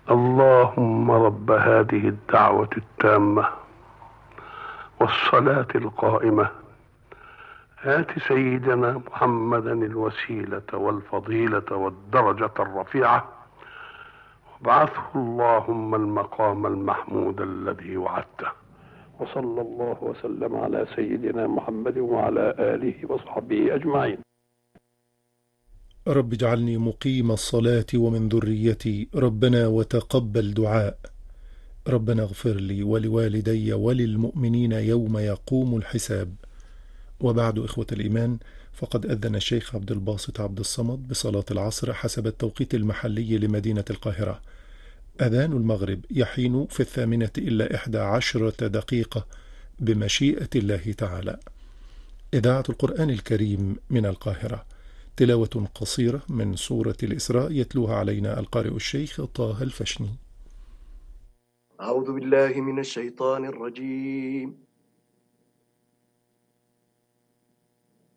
اللهم رب هذه الدعوة التامة والصلاة القائمة، آت سيدنا محمدا الوسيلة والفضيلة والدرجة الرفيعة، وابعثه اللهم المقام المحمود الذي وعدته. وصلى الله وسلم على سيدنا محمد وعلى آله وصحبه أجمعين. رب اجعلني مقيم الصلاة ومن ذريتي، ربنا وتقبل دعاء. ربنا اغفر لي ولوالدي وللمؤمنين يوم يقوم الحساب. وبعد، إخوة الإيمان، فقد أذن الشيخ عبد الباسط عبد الصمد بصلاة العصر حسب التوقيت المحلي لمدينة القاهرة. أذان المغرب يحين في 11:11 بمشيئة الله تعالى. إذاعة القرآن الكريم من القاهرة. تلاوة قصيرة من سورة الإسراء يتلوها علينا القارئ الشيخ طه الفشني. أعوذ بالله من الشيطان الرجيم.